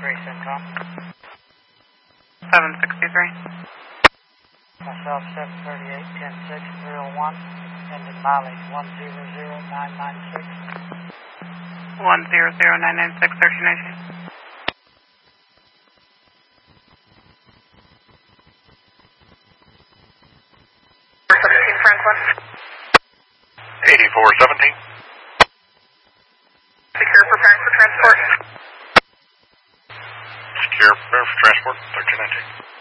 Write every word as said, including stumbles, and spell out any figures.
sixty-three, Centcom. seven sixty-three. Myself, seven thirty-eight, ten six, three oh one. Engine mileage one zero zero nine nine six. one zero zero nine nine six, search nation. seventeen, Franklin. eighty-four seventeen. Secure, preparing for transport. Secure, prepare for transport, thirteen nineteen.